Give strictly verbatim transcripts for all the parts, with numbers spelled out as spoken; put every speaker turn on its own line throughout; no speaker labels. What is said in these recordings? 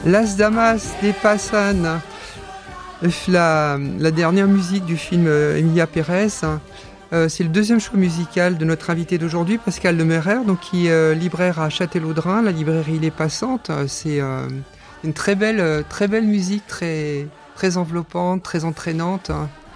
Las Damas de Pasan, la, la dernière musique du film Emilia Pérez. Euh, c'est le deuxième choix musical de notre invité d'aujourd'hui, Pascal Demeyrer, donc qui est euh, libraire à Châtellerault-Drain, la librairie Les Passantes. C'est euh, une très belle, très belle musique, très, très enveloppante, très entraînante.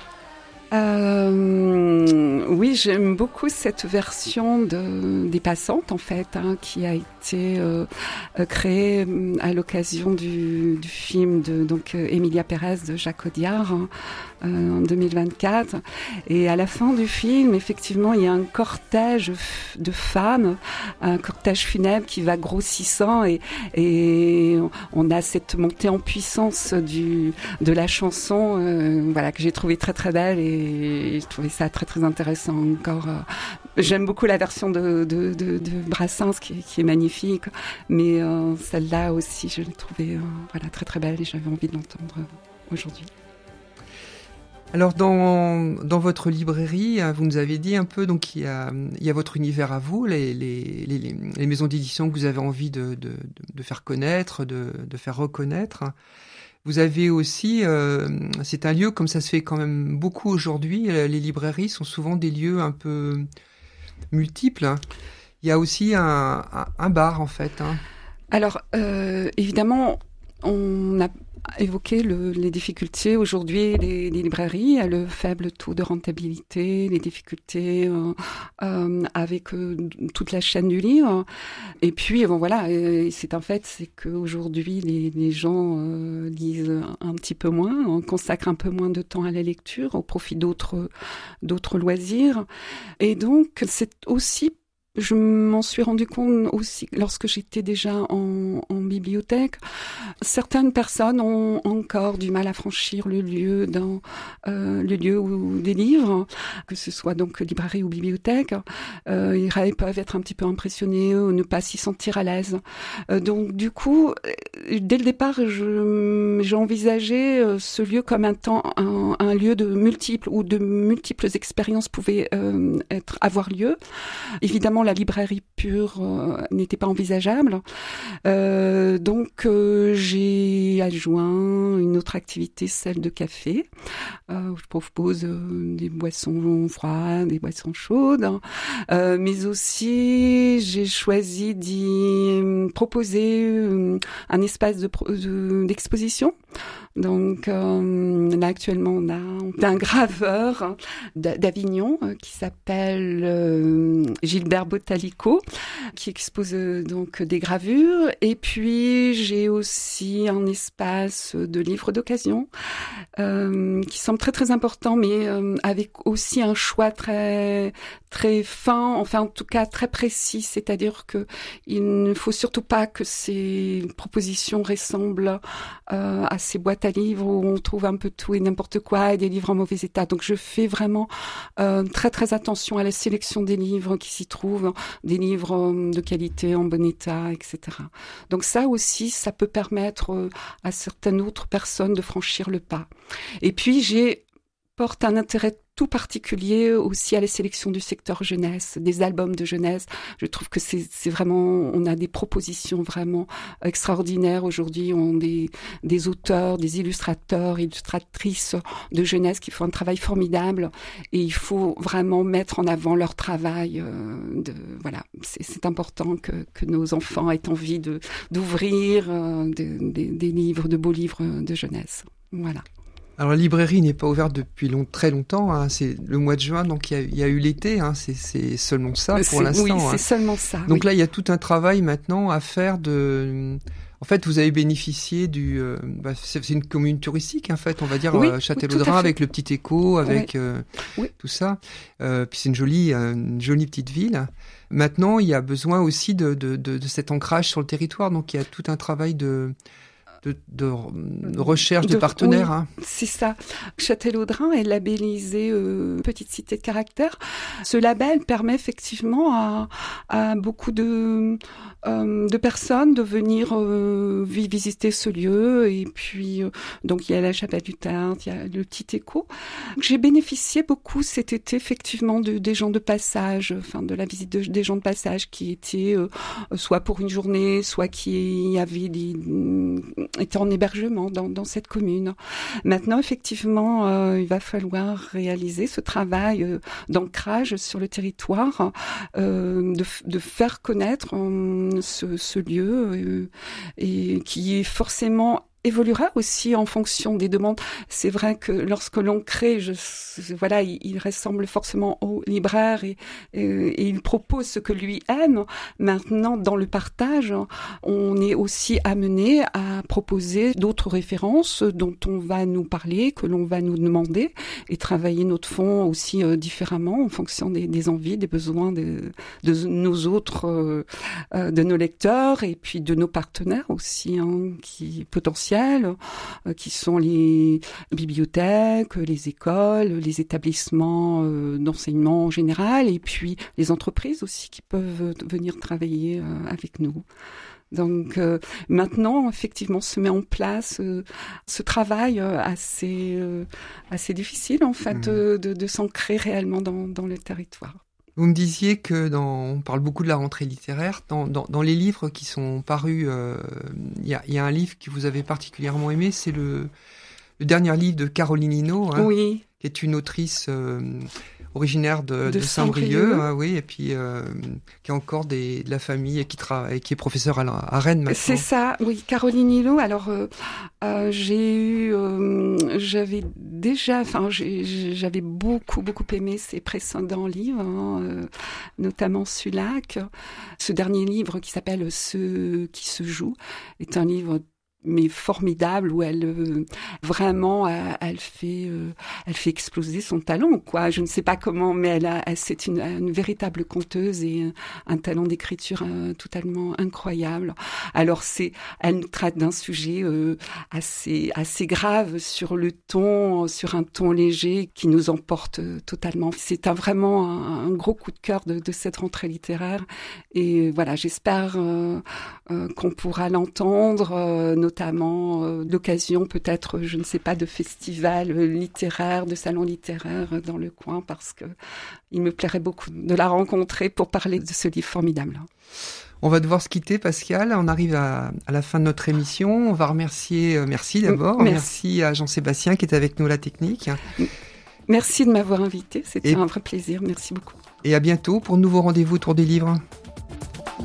Euh, oui, j'aime beaucoup cette version de, des Passantes, en fait, hein, qui a été euh, créée à l'occasion du, du film de donc Emilia Pérez de Jacques Audiard, hein, euh, en deux mille vingt-quatre. Et à la fin du film, effectivement, il y a un cortège de femmes, un cortège funèbre qui va grossissant, et, et on a cette montée en puissance du, de la chanson, euh, voilà, que j'ai trouvé très très belle. Et Et je trouvais ça très très intéressant encore. J'aime beaucoup la version de, de, de, de Brassens qui, qui est magnifique, mais euh, celle-là aussi je l'ai trouvée euh, voilà, très très belle et j'avais envie de l'entendre aujourd'hui.
Alors dans, dans votre librairie, vous nous avez dit un peu, donc il y a, il y a votre univers à vous, les, les, les, les maisons d'édition que vous avez envie de, de, de faire connaître, de, de faire reconnaître. Vous avez aussi, euh, c'est un lieu, comme ça se fait quand même beaucoup aujourd'hui, les librairies sont souvent des lieux un peu multiples. Hein. Il y a aussi un, un, un bar, en fait. Hein.
Alors, euh, évidemment, on a évoqué le, les difficultés aujourd'hui des, des librairies, le faible taux de rentabilité, les difficultés euh, euh, avec euh, toute la chaîne du livre. Et puis, bon voilà, et c'est un fait, c'est qu'aujourd'hui, les, les gens euh, lisent un petit peu moins, on consacre un peu moins de temps à la lecture au profit d'autres, d'autres loisirs. Et donc, c'est aussi je m'en suis rendu compte aussi lorsque j'étais déjà en, en bibliothèque. Certaines personnes ont encore du mal à franchir le lieu dans euh, le lieu où des livres, que ce soit donc librairie ou bibliothèque. Euh, ils peuvent être un petit peu impressionnés ou ne pas s'y sentir à l'aise. Euh, donc du coup, dès le départ, je, j'ai envisagé ce lieu comme un temps, un, un lieu de multiples où de multiples expériences pouvaient euh, être avoir lieu. Évidemment, la librairie pure euh, n'était pas envisageable. Euh, donc, euh, j'ai adjoint une autre activité, celle de café, euh, où je propose euh, des boissons froides, des boissons chaudes. Euh, mais aussi, j'ai choisi d'y proposer euh, un espace de, de, d'exposition. Donc euh, là actuellement on a un graveur d'Avignon euh, qui s'appelle euh, Gilbert Bottalico qui expose euh, donc des gravures, et puis j'ai aussi un espace de livres d'occasion euh, qui semble très très important, mais euh, avec aussi un choix très très fin, enfin en tout cas très précis, c'est-à-dire que il ne faut surtout pas que ces propositions ressemblent euh, à ces boîtes à livres où on trouve un peu tout et n'importe quoi et des livres en mauvais état. Donc je fais vraiment euh, très très attention à la sélection des livres qui s'y trouvent, des livres de qualité, en bon état, et cetera. Donc ça aussi, ça peut permettre euh, à certaines autres personnes de franchir le pas. Et puis j'ai porte un intérêt tout particulier aussi à la sélection du secteur jeunesse, des albums de jeunesse. Je trouve que c'est, c'est vraiment, on a des propositions vraiment extraordinaires aujourd'hui. On a des, des auteurs, des illustrateurs, illustratrices de jeunesse qui font un travail formidable, et il faut vraiment mettre en avant leur travail. Euh, de, voilà, c'est, c'est important que, que nos enfants aient envie de, d'ouvrir euh, de, de, des livres, de beaux livres de jeunesse. Voilà.
Alors la librairie n'est pas ouverte depuis long, très longtemps, hein. C'est le mois de juin, donc il y a, il y a eu l'été, hein. c'est, c'est seulement ça pour
c'est,
l'instant.
Oui,
hein.
c'est seulement ça.
Donc
oui.
là, il y a tout un travail maintenant à faire de... En fait, vous avez bénéficié du... Euh, bah, c'est, c'est une commune touristique, en fait, on va dire,
oui,
euh, Châtellerault-Drain,
oui,
avec le petit écho, avec
oui.
euh,
oui.
tout ça. Euh, puis c'est une jolie, euh, une jolie petite ville. Maintenant, il y a besoin aussi de, de, de, de cet ancrage sur le territoire, donc il y a tout un travail de... De, de, de recherche de, de partenaires.
Oui,
hein.
C'est ça. Châtellerault-Drain est labellisé euh, Petite Cité de Caractère. Ce label permet effectivement à, à beaucoup de, euh, de personnes de venir euh, visiter ce lieu. Et puis, euh, donc il y a la chapelle du Tertre, il y a le petit écho. J'ai bénéficié beaucoup cet été, effectivement, de, des gens de passage, enfin de la visite de, des gens de passage qui étaient euh, soit pour une journée, soit qui avaient des, étaient en hébergement dans, dans cette commune. Maintenant, effectivement, euh, il va falloir réaliser ce travail euh, d'ancrage sur le territoire, euh, de, de faire connaître euh, ce, ce lieu euh, et qui est forcément évoluera aussi en fonction des demandes. C'est vrai que lorsque l'on crée, je, voilà, il, il ressemble forcément au libraire et, et, et il propose ce que lui aime. Maintenant, dans le partage, on est aussi amené à proposer d'autres références dont on va nous parler, que l'on va nous demander, et travailler notre fond aussi euh, différemment en fonction des, des envies, des besoins de, de nos autres, euh, euh, de nos lecteurs et puis de nos partenaires aussi, hein, qui potentiels, euh, qui sont les bibliothèques, les écoles, les établissements euh, d'enseignement en général, et puis les entreprises aussi qui peuvent venir travailler euh, avec nous. Donc euh, maintenant, effectivement, se met en place euh, ce travail euh, assez euh, assez difficile en fait, mmh. de, de, de s'ancrer réellement dans, dans le territoire.
Vous me disiez que dans, on parle beaucoup de la rentrée littéraire. Dans, dans, dans les livres qui sont parus, il euh, y, a, y a un livre que vous avez particulièrement aimé, c'est le, le dernier livre de Caroline Hinault, hein,
oui.
qui est une autrice euh, originaire de,
de,
de Saint-Brieuc, hein, oui, et puis euh, qui a encore des, de la famille et qui travaille, qui est professeure à, à Rennes maintenant.
C'est ça, oui, Caroline Hinault. Alors, euh, euh, j'ai eu, euh, j'avais déjà, enfin, j'ai, j'avais beaucoup, beaucoup aimé ses précédents livres, hein, euh, notamment Sulac. Ce dernier livre qui s'appelle Ce qui se joue est un livre mais formidable, où elle euh, vraiment elle, elle fait euh, elle fait exploser son talent, quoi. Je ne sais pas comment, mais elle a elle, c'est une, une véritable conteuse et un, un talent d'écriture euh, totalement incroyable. Alors c'est elle traite d'un sujet euh, assez assez grave sur le ton, sur un ton léger qui nous emporte euh, totalement. C'est un, vraiment un, un gros coup de cœur de, de cette rentrée littéraire, et voilà, j'espère euh, euh, qu'on pourra l'entendre, euh, notamment euh, l'occasion peut-être, je ne sais pas, de festivals littéraires, de salons littéraires dans le coin, parce que il me plairait beaucoup de la rencontrer pour parler de ce livre formidable.
On va devoir se quitter, Pascale. On arrive à, à la fin de notre émission. On va remercier, euh, merci d'abord, merci. merci à Jean-Sébastien qui est avec nous à la technique.
Merci de m'avoir invité, c'était Et... un vrai plaisir, merci beaucoup.
Et à bientôt pour de nouveaux rendez-vous autour des livres.